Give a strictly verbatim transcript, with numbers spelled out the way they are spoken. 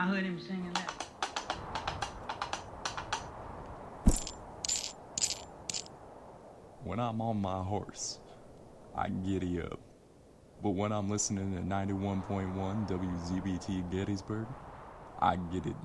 I heard him singing that. When I'm on my horse, I giddy up. But when I'm listening to ninety-one point one W Z B T Gettysburg, I get it